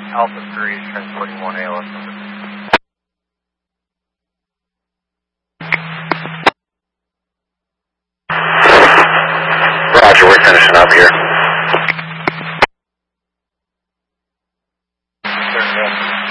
Alpha 3 transporting 1 ALS number. Roger, we're finishing up here. Sure, yeah.